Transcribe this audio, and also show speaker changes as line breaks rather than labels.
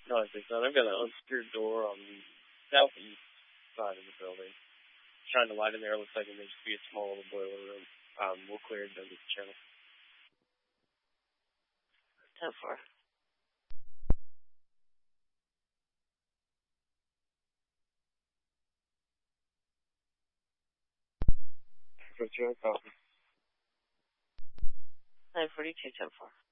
No, I think not. I've got an unsecured door on the southeast side of the building. Trying to light in there. Looks like it may just be a small little boiler room. We'll clear it down the channel.
10-4.
Copy.
942, 10-4.